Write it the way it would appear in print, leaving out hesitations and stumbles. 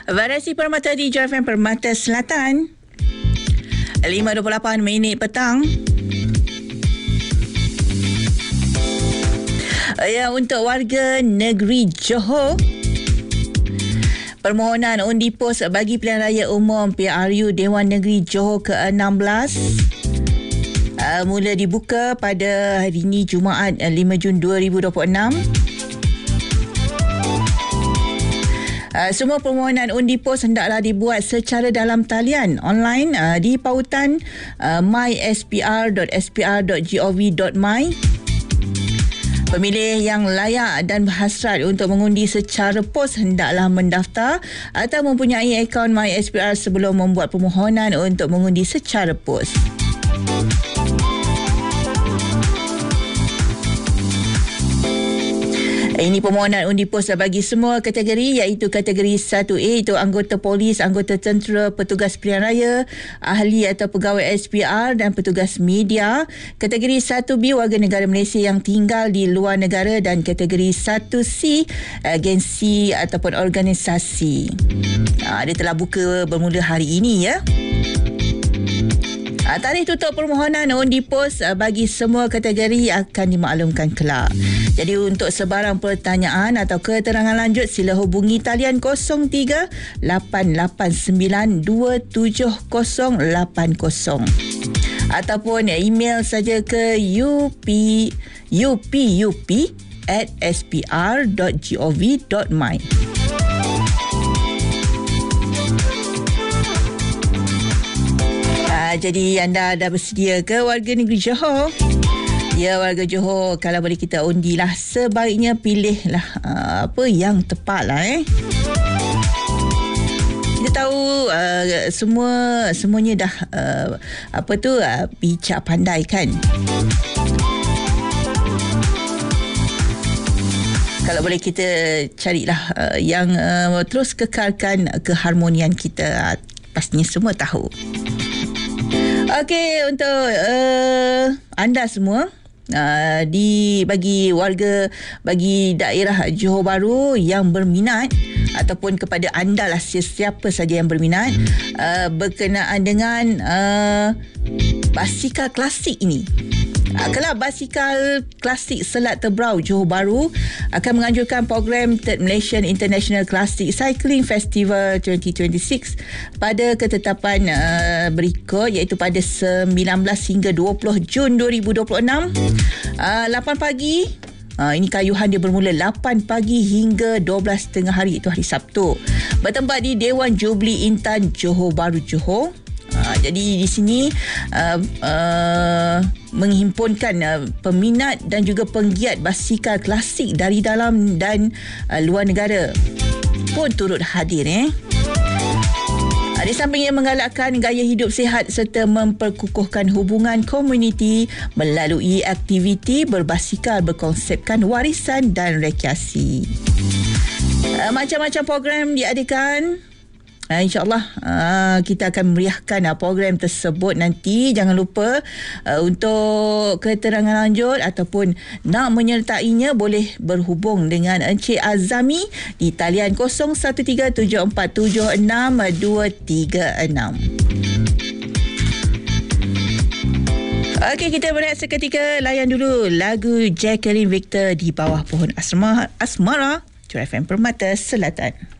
Variasi Permata di JFM Permata Selatan. 5.28 minit petang. Ya, untuk warga negeri Johor, permohonan undi pos bagi pilihan raya umum PRU Dewan Negeri Johor ke-16 mula dibuka pada hari ini Jumaat 5 Jun 2026. Semua permohonan undi pos hendaklah dibuat secara dalam talian online di pautan myspr.spr.gov.my. Pemilih yang layak dan berhasrat untuk mengundi secara pos hendaklah mendaftar atau mempunyai akaun MySPR sebelum membuat permohonan untuk mengundi secara pos. Ini permohonan undi pos bagi semua kategori, iaitu kategori 1A itu anggota polis, anggota tentera, petugas pilihan raya, ahli atau pegawai SPR dan petugas media. Kategori 1B warga negara Malaysia yang tinggal di luar negara, dan kategori 1C agensi ataupun organisasi. Dia telah buka bermula hari ini ya. Tarikh tutup permohonan undi pos bagi semua kategori akan dimaklumkan kelak. Jadi untuk sebarang pertanyaan atau keterangan lanjut, sila hubungi talian 03 889 27080 ataupun email saja ke upup@spr.gov.my. Jadi anda dah bersedia ke warga negeri Johor? Ya, warga Johor, kalau boleh kita undilah, sebaiknya pilihlah apa yang tepatlah Kita tahu semuanya dah bijak pandai kan. Kalau boleh kita carilah yang terus kekalkan keharmonian kita. Pastinya semua tahu. Okey, untuk anda semua, bagi warga, bagi daerah Johor Bahru yang berminat, ataupun kepada anda lah, sesiapa saja yang berminat berkenaan dengan basikal klasik ini. Kelab Basikal Klasik Selat Tebrau Johor Bahru akan menganjurkan program Third Malaysian International Classic Cycling Festival 2026 pada ketetapan berikut, iaitu pada 19 hingga 20 Jun 2026, 8 pagi. Ini kayuhan dia bermula 8 pagi hingga 12 tengah hari, itu hari Sabtu. Bertempat di Dewan Jubli Intan Johor Bahru, Johor. Jadi di sini menghimpunkan peminat dan juga penggiat basikal klasik dari dalam dan luar negara pun turut hadir. Di samping ia menggalakkan gaya hidup sihat serta memperkukuhkan hubungan komuniti melalui aktiviti berbasikal berkonsepkan warisan dan rekreasi. Macam-macam program diadakan. InsyaAllah kita akan meriahkan program tersebut nanti. Jangan lupa untuk keterangan lanjut ataupun nak menyertainya, boleh berhubung dengan Encik Azami di talian 0137476236. Okey, kita berehat seketika. Layan dulu lagu Jacqueline Victor, Di Bawah Pohon Asmara, JFM Permata Selatan.